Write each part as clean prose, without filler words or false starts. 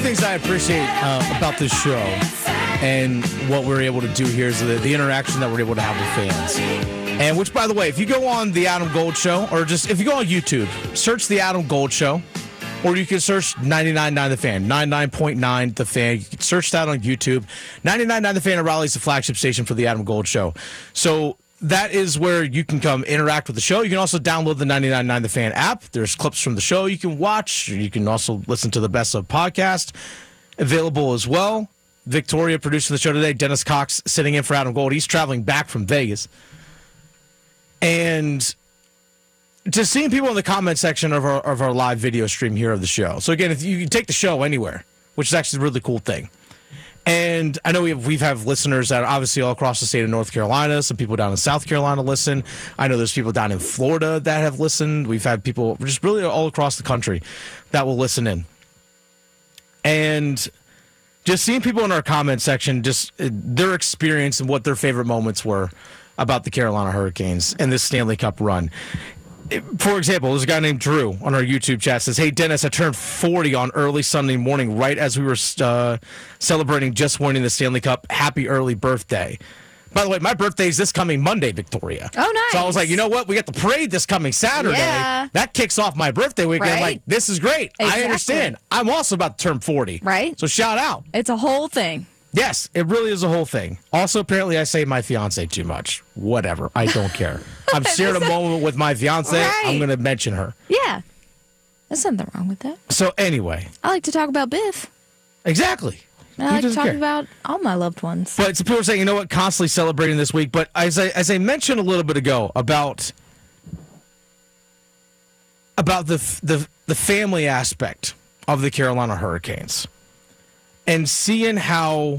things I appreciate about this show and what we're able to do here is the interaction that we're able to have with fans. And which, by the way, if you go on The Adam Gold Show, or just if you go on YouTube, search The Adam Gold Show, or you can search 99.9 The Fan, 99.9 The Fan. You can search that on YouTube. 99.9 The Fan in Raleigh is the flagship station for The Adam Gold Show. So that is where you can come interact with the show. You can also download the 99.9 The Fan app. There's clips from the show you can watch. You can also listen to the Best of podcast available as well. Victoria producing the show today. Dennis Cox sitting in for Adam Gold. He's traveling back from Vegas. And just seeing people in the comment section of our live video stream here of the show. So again, if you can take the show anywhere, which is actually a really cool thing. And I know we have listeners that are obviously all across the state of North Carolina. Some people down in South Carolina listen. I know there's people down in Florida that have listened. We've had people just really all across the country that will listen in. And just seeing people in our comment section, just their experience and what their favorite moments were about the Carolina Hurricanes and this Stanley Cup run. For example, there's a guy named Drew on our YouTube chat says, "Hey, Dennis, I turned 40 on early Sunday morning right as we were celebrating just winning the Stanley Cup. Happy early birthday." By the way, my birthday is this coming Monday, Victoria. Oh, nice. So I was like, you know what? We got the parade this coming Saturday. Yeah. That kicks off my birthday weekend. Right? I'm like, this is great. Exactly. I understand. I'm also about to turn 40. Right. So shout out. It's a whole thing. Yes, it really is a whole thing. Also, apparently, I say my fiance too much. Whatever. I don't care. I'm sharing a moment with my fiance. Right. I'm going to mention her. Yeah. There's nothing wrong with that. So anyway. I like to talk about Biff. Exactly. And I like to talk about all my loved ones. But some people are saying, you know what, constantly celebrating this week. But as I mentioned a little bit ago about the family aspect of the Carolina Hurricanes and seeing how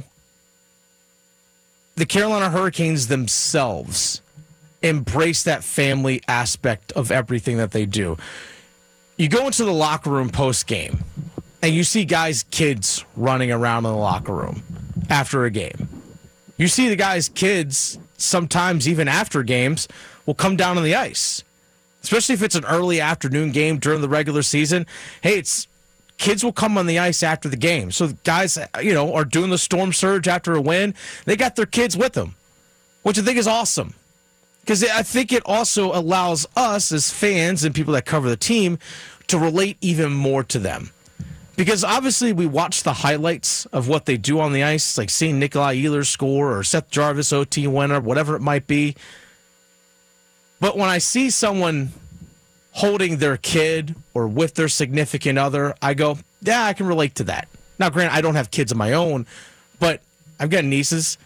the Carolina Hurricanes themselves embrace that family aspect of everything that they do. You go into the locker room post-game, and you see kids running around in the locker room after a game. You see the guys' kids, sometimes even after games, will come down on the ice. Especially if it's an early afternoon game during the regular season. Hey, kids will come on the ice after the game. So the guys, are doing the storm surge after a win. They got their kids with them, which I think is awesome. Because I think it also allows us as fans and people that cover the team to relate even more to them. Because obviously we watch the highlights of what they do on the ice, like seeing Nikolai Ehlers score or Seth Jarvis OT winner, whatever it might be. But when I see someone holding their kid or with their significant other, I go, yeah, I can relate to that. Now, granted, I don't have kids of my own, but I've got nieces.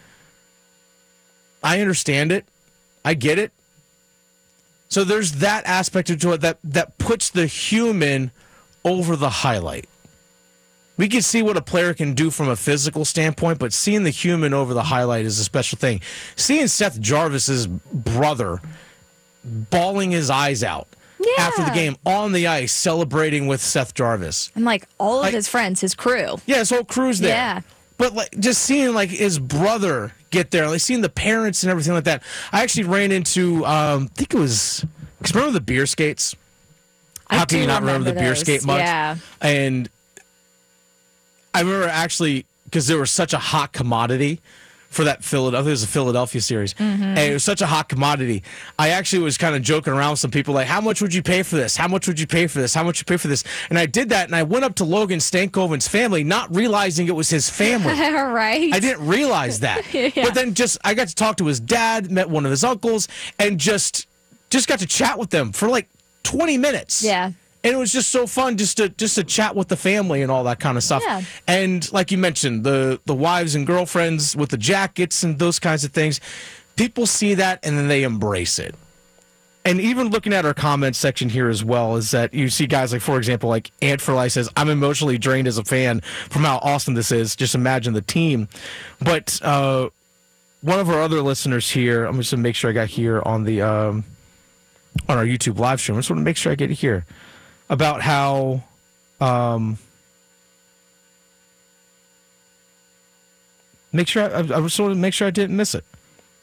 I understand it. I get it. So there's that aspect to it that puts the human over the highlight. We can see what a player can do from a physical standpoint, but seeing the human over the highlight is a special thing. Seeing Seth Jarvis's brother bawling his eyes out after the game on the ice, celebrating with Seth Jarvis. And all of his friends, his crew. Yeah, his whole crew's there. Yeah. But just seeing his brother get there, seeing the parents and everything like that. I actually ran into, I think it was, because remember the beer skates? How can you not remember the beer skate much? Yeah. And I remember actually, because they were such a hot commodity for that Philadelphia, I think it was a Philadelphia series, and it was such a hot commodity. I actually was kind of joking around with some people like, how much would you pay for this? How much would you pay for this? How much would you pay for this? And I did that, and I went up to Logan Stankoven's family, not realizing it was his family. Right. I didn't realize that. Yeah. But then I got to talk to his dad, met one of his uncles, and just got to chat with them for 20 minutes. Yeah. And it was just so fun just to chat with the family and all that kind of stuff. Yeah. And like you mentioned, the wives and girlfriends with the jackets and those kinds of things, people see that and then they embrace it. And even looking at our comment section here as well is that you see guys for example, Ant for Life says, I'm emotionally drained as a fan from how awesome this is. Just imagine the team. But one of our other listeners here, I'm just going to make sure I got here on the on our YouTube live stream. I just want to make sure I get it here. About how I just want to make sure I didn't miss it.